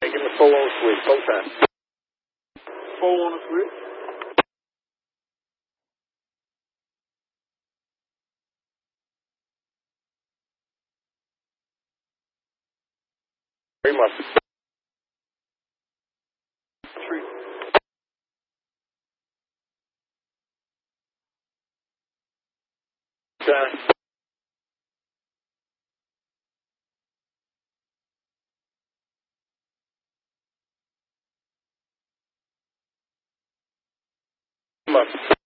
Taking the full on switch, both times. Full on the switch. Very much. Tree. Time. Much.